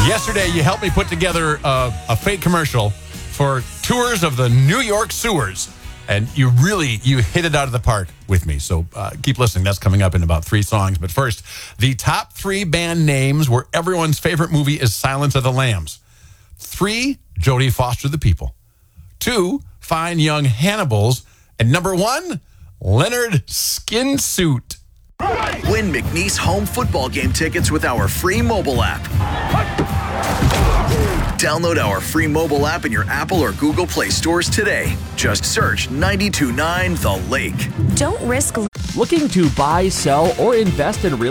Yesterday, you helped me put together a fake commercial for tours of the New York sewers. And you hit it out of the park with me. So keep listening. That's coming up in about 3 songs. But first, the top 3 band names where everyone's favorite movie is Silence of the Lambs. 3, Jodie Foster the People. 2, Fine Young Hannibals. And number 1, Leonard Skinsuit. Win McNeese home football game tickets with our free mobile app. Download our free mobile app in your Apple or Google Play stores today. Just search 92.9 The Lake. Don't risk. Looking to buy, sell, or invest in real